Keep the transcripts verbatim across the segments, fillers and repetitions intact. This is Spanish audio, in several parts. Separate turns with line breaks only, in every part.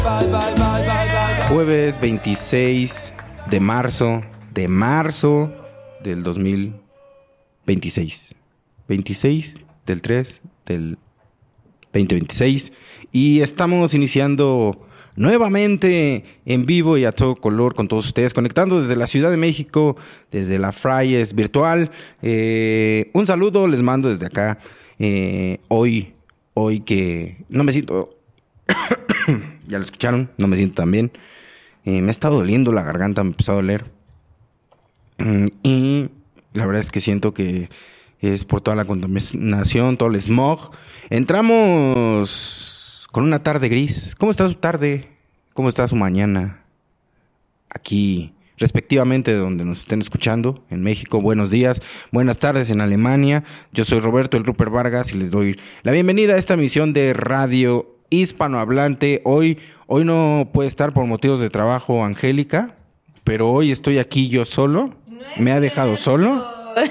Jueves veintiséis de marzo, de marzo del dos mil veintiséis. veintiséis del tres del veinte veintiséis. Y estamos iniciando nuevamente en vivo y a todo color con todos ustedes, conectando desde la Ciudad de México, desde la Frayes virtual. Eh, un saludo les mando desde acá. Eh, hoy, hoy que no me siento... Ya lo escucharon, no me siento tan bien. Eh, me ha estado doliendo la garganta, me ha empezado a doler. Mm, y la verdad es que siento que es por toda la contaminación, todo el smog. Entramos con una tarde gris. ¿Cómo está su tarde? ¿Cómo está su mañana? Aquí, respectivamente, de donde nos estén escuchando, en México, buenos días, buenas tardes en Alemania. Yo soy Roberto, el Rupert Vargas, y les doy la bienvenida a esta emisión de Radio Hispanohablante. Hoy, hoy no puede estar por motivos de trabajo Angélica, pero hoy estoy aquí yo solo. No Me ha dejado solo.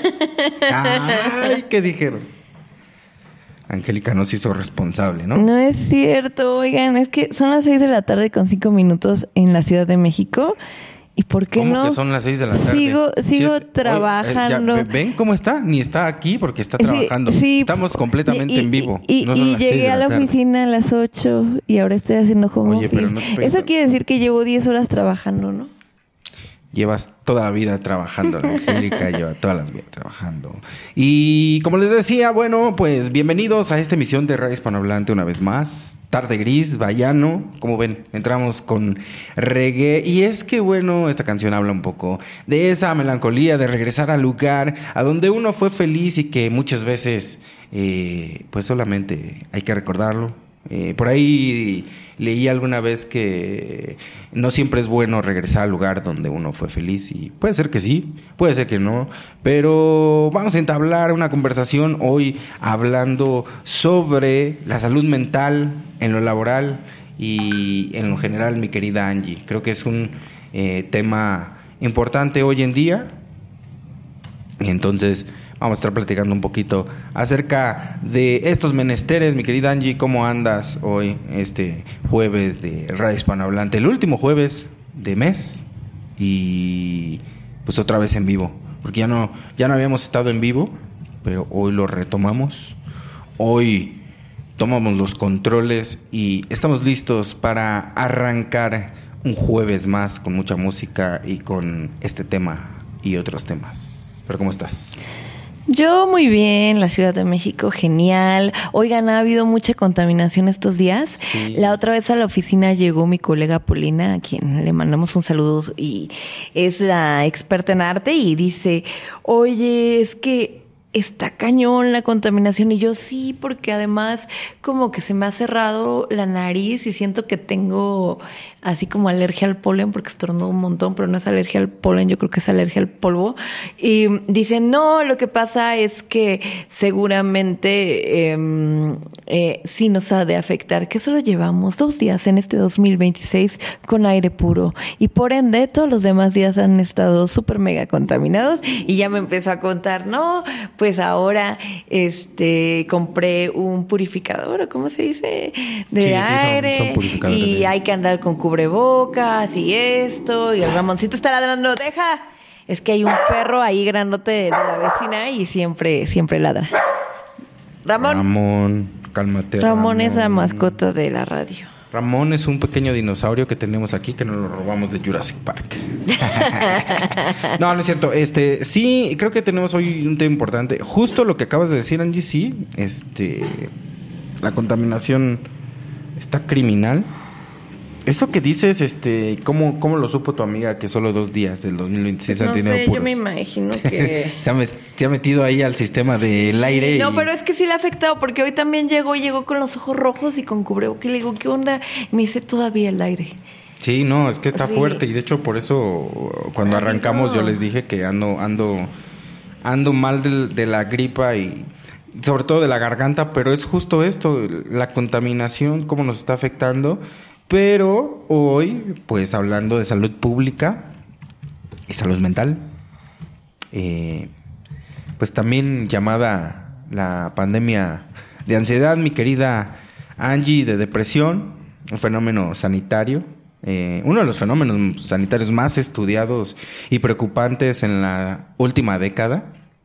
Ay, ¿qué dijeron? Angélica nos hizo responsable, ¿no?
No es cierto, oigan, es que son las seis de la tarde con cinco minutos en la Ciudad de México. ¿Y por qué
¿Cómo
no?
que son las seis de la tarde?
Sigo, sigo
Sí, es-
trabajando.
Oye, eh, ya, ¿ven cómo está? Ni está aquí porque está trabajando.
Sí, sí.
Estamos completamente
Y-
en vivo.
Y,
No son
y
las seis de
llegué a la
tarde.
oficina a las ocho y ahora estoy haciendo home
Oye, pero
office.
no te puedes-
Eso quiere decir que llevo diez horas trabajando, ¿no?
Llevas toda la vida trabajando, la Angélica lleva todas las vidas trabajando. Y como les decía, bueno, pues bienvenidos a esta emisión de Radio Hispanohablante una vez más. Tarde gris, vallano, como ven, entramos con reggae. Y es que, bueno, esta canción habla un poco de esa melancolía, de regresar al lugar a donde uno fue feliz y que muchas veces, eh, pues solamente hay que recordarlo. Eh, por ahí leí alguna vez que no siempre es bueno regresar al lugar donde uno fue feliz, y puede ser que sí, puede ser que no, pero vamos a entablar una conversación hoy hablando sobre la salud mental en lo laboral y en lo general, mi querida Angie. Creo que es un eh, tema importante hoy en día, y entonces vamos a estar platicando un poquito acerca de estos menesteres. Mi querida Angie, ¿cómo andas hoy, este jueves de Radio Hispanohablante? El último jueves de mes y pues otra vez en vivo, porque ya no, ya no habíamos estado en vivo, pero hoy lo retomamos. Hoy tomamos los controles y estamos listos para arrancar un jueves más con mucha música y con este tema y otros temas. ¿Pero cómo estás?
Yo muy bien, la Ciudad de México, genial. Oigan, ha habido mucha contaminación estos días.
Sí.
La otra vez a la oficina llegó mi colega Paulina, a quien le mandamos un saludo, y es la experta en arte, y dice, oye, es que está cañón la contaminación. Y yo sí, porque además como que se me ha cerrado la nariz y siento que tengo así como alergia al polen, porque estornudo un montón, pero no es alergia al polen, yo creo que es alergia al polvo. Y dicen, no, lo que pasa es que seguramente eh, eh, sí nos ha de afectar, que solo llevamos dos días en este dos mil veintiséis con aire puro, y por ende todos los demás días han estado súper mega contaminados. Y ya me empezó a contar, no, pues ahora este compré un purificador, ¿o cómo se dice? De
Sí, sí, son-
aire,
son purificadores,
y
sí.
hay que andar con cubrebocas y esto, y el Ramoncito está ladrando, deja, es que hay un perro ahí grandote de la vecina y siempre, siempre ladra. Ramón,
Ramón, cálmate.
Ramón es la mascota de la radio.
Ramón es un pequeño dinosaurio que tenemos aquí, que nos lo robamos de Jurassic Park. No, no es cierto. Este, sí, creo que tenemos hoy un tema importante. Justo lo que acabas de decir, Angie, sí. Este, la contaminación está criminal. Eso que dices, este, ¿cómo, cómo lo supo tu amiga que solo dos días del dos mil veintiséis
Pues
han
no
tenido
sé,
puros?
yo me imagino que...
se, ha met- se ha metido ahí al sistema del aire.
No,
y-
pero es que sí le ha afectado, porque hoy también llegó y llegó con los ojos rojos y con cubrebocas. Y le digo, ¿qué onda? Y me dice, todavía el aire.
Sí, no, es que está
Sí.
fuerte, y de hecho por eso cuando
Ay,
arrancamos
no.
yo les dije que ando ando ando mal de, de la gripa y sobre todo de la garganta, pero es justo esto, la contaminación, cómo nos está afectando. Pero hoy, pues hablando de salud pública y salud mental, eh, pues también llamada la pandemia de ansiedad, mi querida Angie, de depresión. un fenómeno sanitario, eh, uno de los fenómenos sanitarios más estudiados y preocupantes en la última década.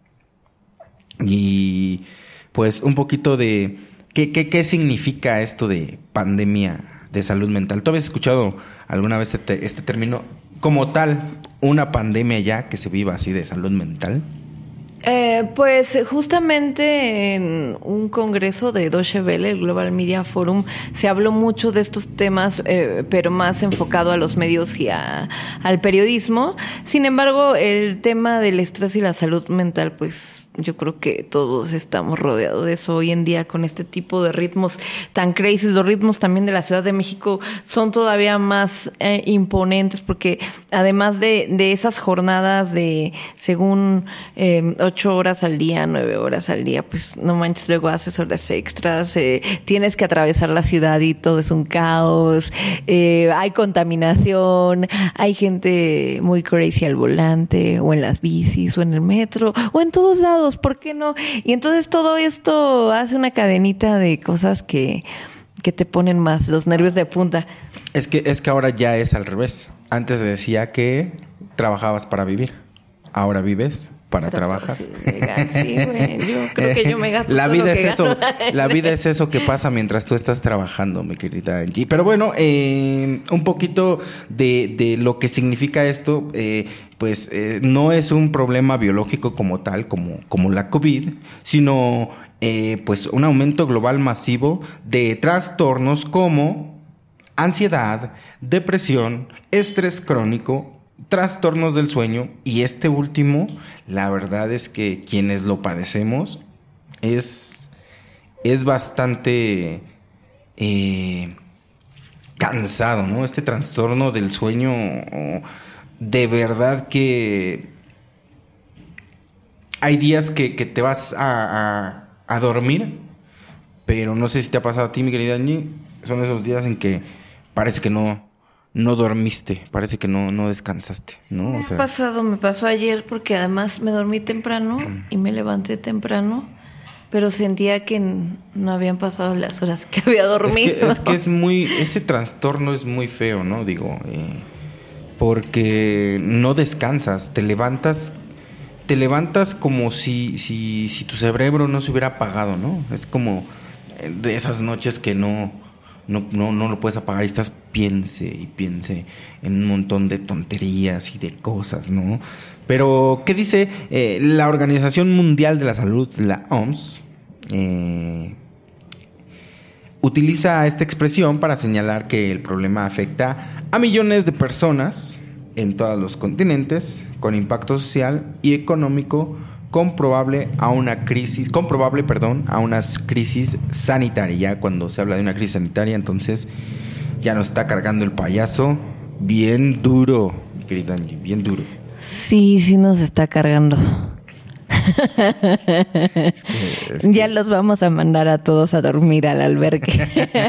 Y pues un poquito de qué, qué, qué significa esto de pandemia de salud mental. ¿Tú habías escuchado alguna vez este, este término como tal, una pandemia ya que se viva así de salud mental?
Eh, pues justamente en un congreso de Deutsche Welle, el Global Media Forum, se habló mucho de estos temas, eh, pero más enfocado a los medios y a, al periodismo. Sin embargo, el tema del estrés y la salud mental, pues yo creo que todos estamos rodeados de eso hoy en día con este tipo de ritmos tan crazy. Los ritmos también de la Ciudad de México son todavía más eh, imponentes porque además de, de esas jornadas de según eh, ocho horas al día, nueve horas al día, pues no manches, luego haces horas extras, eh, tienes que atravesar la ciudad y todo es un caos, eh, hay contaminación, hay gente muy crazy al volante o en las bicis o en el metro o en todos lados. ¿Por qué no? Y entonces todo esto hace una cadenita de cosas que, que te ponen más los nervios de punta.
Es que, es que ahora ya es al revés. Antes decía que trabajabas para vivir. Ahora vives para, para trabajar.
Sí, sí, güey. Yo creo que yo me gasto
la
todo
vida
lo
es
que
eso.
gano.
La vida es eso que pasa mientras tú estás trabajando, mi querida Angie. Pero bueno, eh, un poquito de, de lo que significa esto, eh, pues eh, no es un problema biológico como tal, como, como la COVID, sino eh, pues un aumento global masivo de trastornos como ansiedad, depresión, estrés crónico, trastornos del sueño, y este último, la verdad es que quienes lo padecemos es, es bastante eh, cansado, ¿no? Este trastorno del sueño, de verdad que hay días que, que te vas a, a, a dormir, pero no sé si te ha pasado a ti, mi querida Angie, son esos días en que parece que no... no dormiste, parece que no, no descansaste, ¿no?
Me
o sea,
ha pasado, me pasó ayer porque además me dormí temprano y me levanté temprano, pero sentía que no habían pasado las horas que había dormido.
Es que es, que es muy, ese trastorno es muy feo, ¿no? Digo, eh, porque no descansas, te levantas, te levantas como si, si, si tu cerebro no se hubiera apagado, ¿no? Es como de esas noches que no... No, no, no lo puedes apagar y estás piense y piense en un montón de tonterías y de cosas, ¿no? Pero, ¿qué dice eh, la Organización Mundial de la Salud, la O M S? Eh, utiliza esta expresión para señalar que el problema afecta a millones de personas en todos los continentes, con impacto social y económico comprobable a una crisis, comprobable, perdón, a una crisis sanitaria. Ya cuando se habla de una crisis sanitaria, entonces ya nos está cargando el payaso bien duro, mi querida Angie, bien duro.
Sí, sí nos está cargando. Es que, es que... Ya los vamos a mandar a todos a dormir al albergue.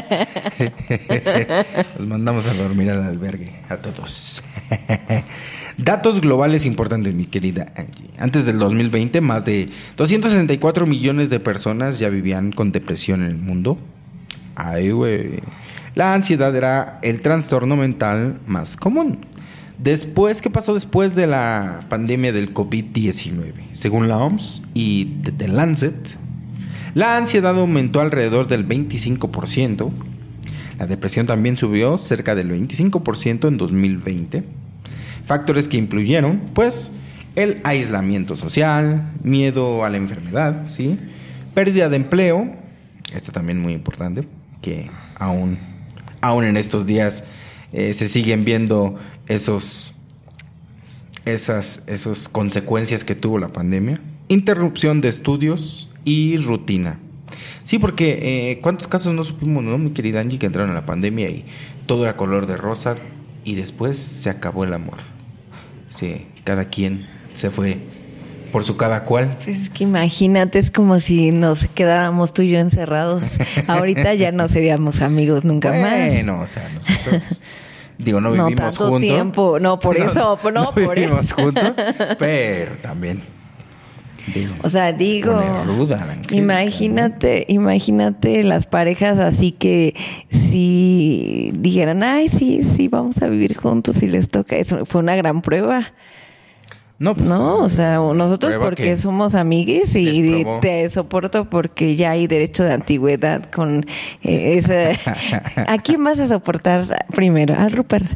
Los mandamos a dormir al albergue, a todos. Datos globales importantes, mi querida Angie. Antes del dos mil veinte, más de doscientos sesenta y cuatro millones de personas ya vivían con depresión en el mundo. Ay, güey. La ansiedad era el trastorno mental más común. Después, ¿qué pasó después de la pandemia del COVID diecinueve? Según la O M S y The Lancet, la ansiedad aumentó alrededor del veinticinco por ciento. La depresión también subió cerca del veinticinco por ciento en dos mil veinte. Factores que influyeron, pues, el aislamiento social, miedo a la enfermedad, ¿sí? Pérdida de empleo, esto también muy importante, que aún, aún en estos días eh, se siguen viendo esos, esas, esas consecuencias que tuvo la pandemia. Interrupción de estudios y rutina. Sí, porque eh, ¿cuántos casos no supimos, no, mi querida Angie, que entraron a la pandemia y todo era color de rosa y después se acabó el amor? Sí, cada quien se fue por su cada cual.
Pues es que imagínate, es como si nos quedáramos tú y yo encerrados. Ahorita ya no seríamos amigos nunca
bueno,
más.
Bueno, o sea, nosotros... Digo, no vivimos
no tanto
juntos.
Tiempo. No, por eso, no,
no
por
vivimos
eso.
juntos, pero también. de,
o sea, digo,
pone ruda la Angélica,
imagínate, ¿no? Imagínate las parejas así que si dijeran, ay, sí, sí, vamos a vivir juntos y les toca. Eso fue una gran prueba.
No, pues,
no, o sea, nosotros porque somos amiguis y te soporto porque ya hay derecho de antigüedad con eh, esa... ¿A quién vas a soportar primero? A Rupert.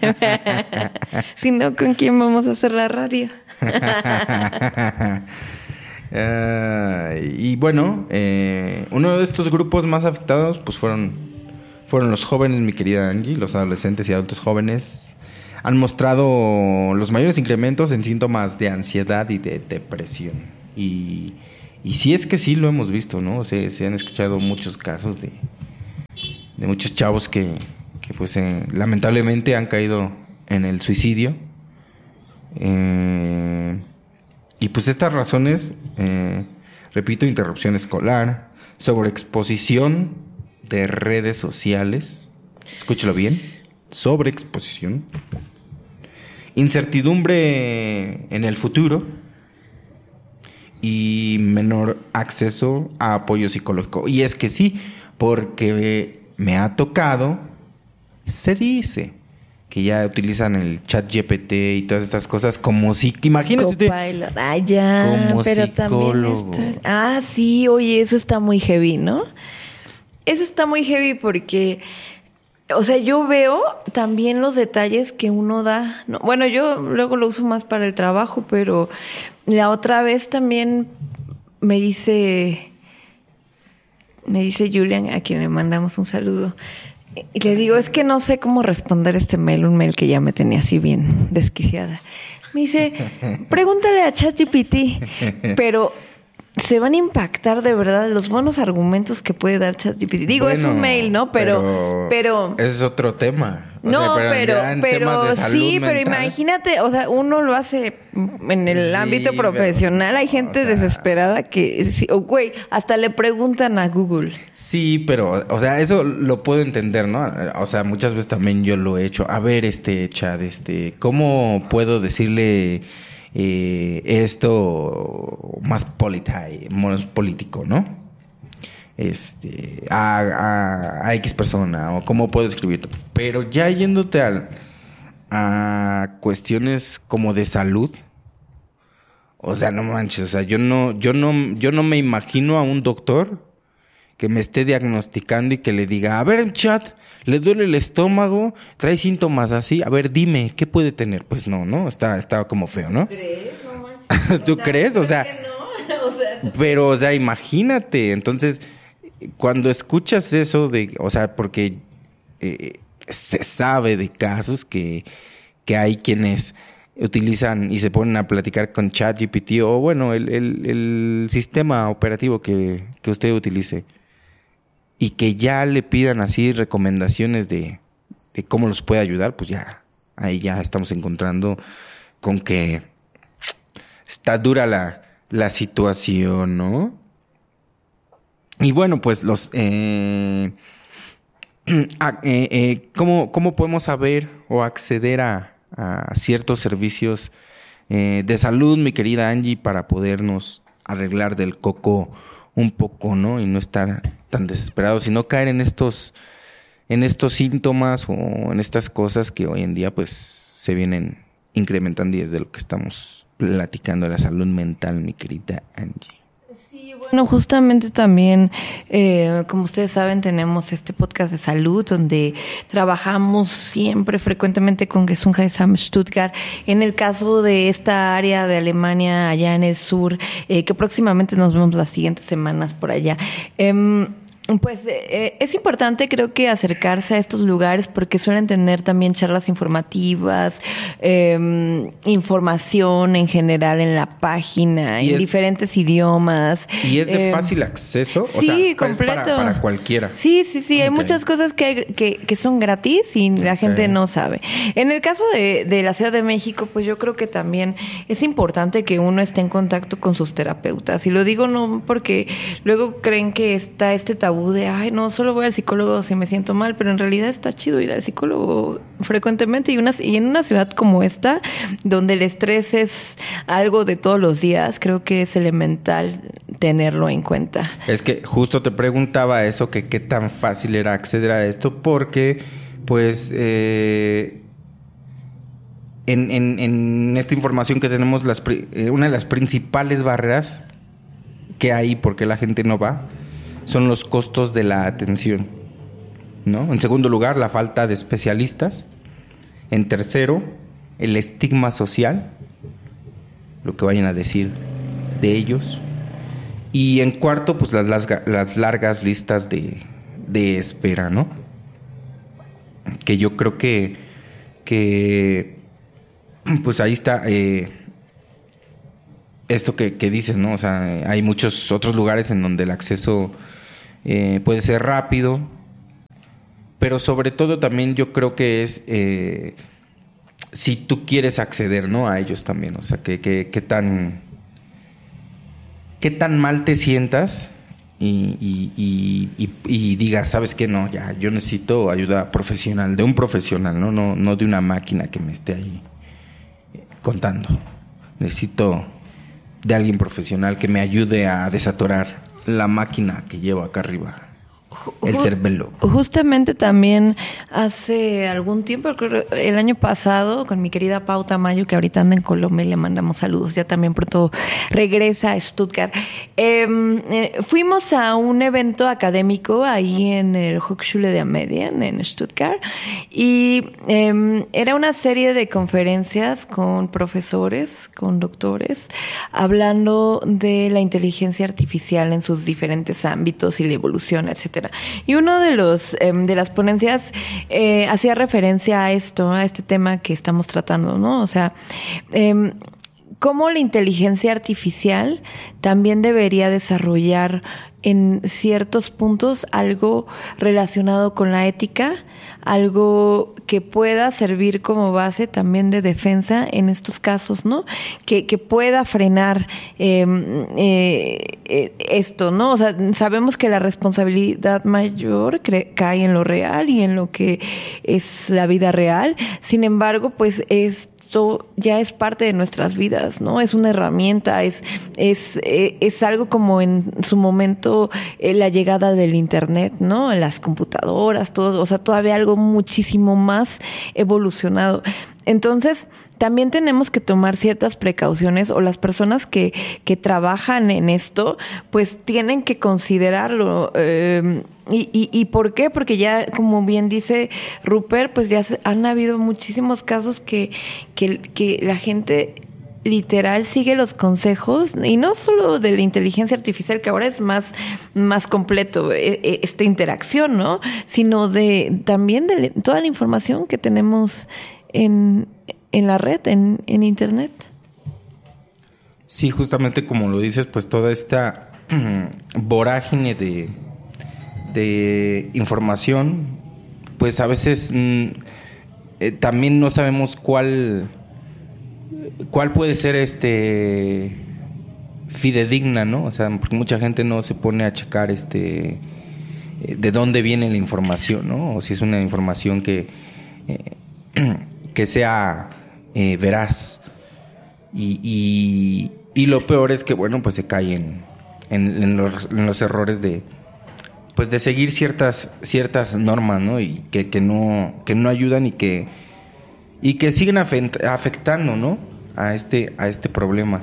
Si no, ¿con quién vamos a hacer la radio?
uh, y bueno, eh, uno de estos grupos más afectados pues fueron, fueron los jóvenes, mi querida Angie, los adolescentes y adultos jóvenes. Han mostrado los mayores incrementos en síntomas de ansiedad y de depresión. Y, y sí es que sí lo hemos visto, ¿no? Se, se han escuchado muchos casos de, de muchos chavos que, que pues eh, lamentablemente han caído en el suicidio. Eh, y pues estas razones, eh, repito, interrupción escolar, sobreexposición de redes sociales, escúchalo bien, sobreexposición, incertidumbre en el futuro y menor acceso a apoyo psicológico. Y es que sí, porque me ha tocado, se dice que ya utilizan el chat G P T y todas estas cosas como si, imagínese usted,
ah, ya,
como
pero
psicólogo.
También está... Ah, sí, oye, eso está muy heavy, ¿no? Eso está muy heavy porque... O sea, yo veo también los detalles que uno da. No, bueno, yo luego lo uso más para el trabajo, pero la otra vez también me dice, me dice Julian, a quien le mandamos un saludo, y le digo, es que no sé cómo responder este mail, un mail que ya me tenía así bien desquiciada. Me dice, pregúntale a ChatGPT, pero... se van a impactar de verdad los buenos argumentos que puede dar ChatGPT. Digo, bueno, es un mail, ¿no? Pero, pero,
pero es otro tema. O
no,
sea, pero,
pero, pero sí,
mental.
Pero imagínate, o sea, uno lo hace en el sí, ámbito profesional. Pero, hay gente o sea, desesperada que, oh, güey, hasta le preguntan a Google.
Sí, pero, o sea, eso lo puedo entender, ¿no? O sea, muchas veces también yo lo he hecho. A ver, este, Chad, este, ¿cómo puedo decirle... Eh, esto más politi- más político, ¿no? Este, a, a, a X persona, o cómo puedo escribirlo. Pero ya yéndote al, a cuestiones como de salud, o sea, no manches, o sea, yo no, yo no, yo no me imagino a un doctor que me esté diagnosticando y que le diga, a ver, chat, le duele el estómago, trae síntomas así, a ver, dime, ¿qué puede tener? Pues no, ¿no? Está, está como feo, ¿no?
¿Tú crees? No manches.
¿Tú
o sea,
crees? O sea,
no. o sea,
pero, o sea, imagínate, entonces, cuando escuchas eso de, o sea, porque eh, se sabe de casos que, que hay quienes utilizan y se ponen a platicar con ChatGPT o, bueno, el, el, el sistema operativo que, que usted utilice. Y que ya le pidan así recomendaciones de, de cómo los puede ayudar, pues ya, ahí ya estamos encontrando con que está dura la, la situación, ¿no? Y bueno, pues los... Eh, ah, eh, eh, ¿cómo, ¿Cómo podemos saber o acceder a, a ciertos servicios eh, de salud, mi querida Angie, para podernos arreglar del coco un poco, ¿no? Y no estar tan desesperados, sino caer en estos, en estos síntomas o en estas cosas que hoy en día pues se vienen incrementando y es de lo que estamos platicando de la salud mental, mi querida Angie.
Sí, bueno, justamente también, eh, como ustedes saben, tenemos este podcast de salud donde trabajamos siempre, frecuentemente con Gesundheitsamt Stuttgart. En el caso de esta área de Alemania, allá en el sur, eh, que próximamente nos vemos las siguientes semanas por allá. Eh, Pues eh, es importante, creo que, acercarse a estos lugares porque suelen tener también charlas informativas, eh, información en general en la página, en es, diferentes idiomas.
¿Y es de eh, fácil acceso? O
sí,
sea,
completo.
Es para, para cualquiera.
Sí, sí, sí. Okay. Hay muchas cosas que, que, que son gratis y la okay. gente no sabe. En el caso de, de la Ciudad de México, pues yo creo que también es importante que uno esté en contacto con sus terapeutas. Y lo digo no porque luego creen que está este tabú tabú de, ay, no, solo voy al psicólogo si me siento mal, pero en realidad está chido ir al psicólogo frecuentemente y, una, y en una ciudad como esta, donde el estrés es algo de todos los días, creo que es elemental tenerlo en cuenta.
Es que justo te preguntaba eso, que qué tan fácil era acceder a esto, porque pues eh, en, en, en esta información que tenemos, las, eh, una de las principales barreras que hay porque la gente no va son los costos de la atención, ¿no? En segundo lugar, la falta de especialistas. En tercero, el estigma social, lo que vayan a decir de ellos. Y en cuarto, pues las, las, las largas listas de, de espera, ¿no? Que yo creo que, que pues ahí está eh, esto que, que dices, ¿no? O sea, hay muchos otros lugares en donde el acceso eh, puede ser rápido, pero sobre todo también yo creo que es eh, si tú quieres acceder, ¿no? A ellos también, o sea, que, que, que tan qué tan mal te sientas y, y, y, y, y digas, ¿sabes qué? No, ya, yo necesito ayuda profesional, de un profesional, ¿no? No, no de una máquina que me esté ahí contando. Necesito de alguien profesional que me ayude a desatorar la máquina que llevo acá arriba. El cerebelo.
Justamente también hace algún tiempo, creo, el año pasado, con mi querida Pau Tamayo, que ahorita anda en Colombia y le mandamos saludos, ya también pronto regresa a Stuttgart. Eh, eh, fuimos a un evento académico ahí en el Hochschule der Medien en Stuttgart y eh, era una serie de conferencias con profesores, con doctores, hablando de la inteligencia artificial en sus diferentes ámbitos y la evolución, etcétera. Y uno de los eh, de las ponencias eh, hacía referencia a esto, a este tema que estamos tratando, ¿no? O sea, eh, cómo la inteligencia artificial también debería desarrollar en ciertos puntos algo relacionado con la ética, algo que pueda servir como base también de defensa en estos casos, ¿no? Que, que pueda frenar eh, eh, esto, ¿no? O sea, sabemos que la responsabilidad mayor cre- cae en lo real y en lo que es la vida real. Sin embargo, pues es esto ya es parte de nuestras vidas, ¿no? Es una herramienta, es es eh, es algo como en su momento eh, la llegada del internet, ¿no? Las computadoras, todo, o sea, todavía algo muchísimo más evolucionado. Entonces, también tenemos que tomar ciertas precauciones, o las personas que, que trabajan en esto, pues tienen que considerarlo. Eh, y, y, ¿Y por qué? Porque ya, como bien dice Rupert, pues ya se, han habido muchísimos casos que, que, que la gente literal sigue los consejos, y no solo de la inteligencia artificial, que ahora es más, más completo eh, esta interacción, ¿no? Sino de también de toda la información que tenemos en, en la red, en, en internet.
Sí, justamente como lo dices, pues toda esta vorágine de, de información, pues a veces mm, eh, también no sabemos cuál cuál puede ser este fidedigna, ¿no? O sea, porque mucha gente no se pone a checar este eh, de dónde viene la información, ¿no? O si es una información que eh, que sea eh, veraz. Y, y, y lo peor es que, bueno, pues se cae en, en, en, los, en los errores de pues de seguir ciertas ciertas normas, ¿no? Y que, que no que no ayudan y que y que siguen afectando, ¿no? a este a este problema.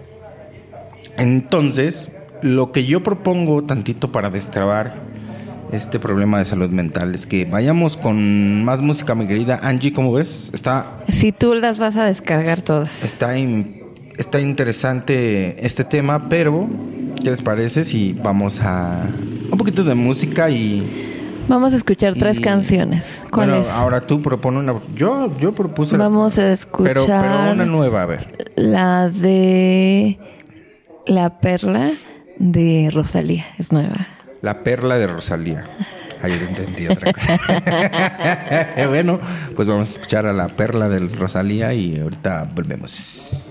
Entonces, lo que yo propongo tantito para destrabar este problema de salud mental es que vayamos con más música, mi querida Angie, ¿cómo ves? Está
Si tú las vas a descargar todas.
Está in, está interesante este tema, pero ¿qué les parece si vamos a un poquito de música y
vamos a escuchar tres
y,
canciones? ¿Cuál
bueno,
es?
ahora tú propone una. Yo yo propuse.
Vamos a escuchar.
Pero, pero una nueva, a ver.
La de La Perla de Rosalía, es nueva.
La Perla de Rosalía. Ay, yo entendí otra cosa. Bueno, pues vamos a escuchar a La Perla de Rosalía y ahorita volvemos.